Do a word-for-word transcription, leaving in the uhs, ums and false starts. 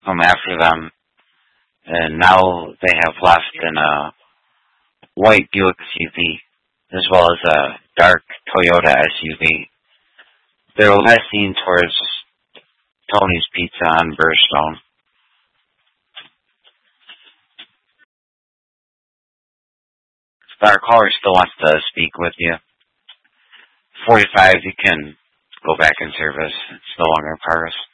come after them, and now they have left in a white Buick S U V, as well as a dark Toyota S U V. They're last seen towards Tony's Pizza on Burstone. If our caller still wants to speak with you, forty-five, you can go back in service. It's no longer in progress.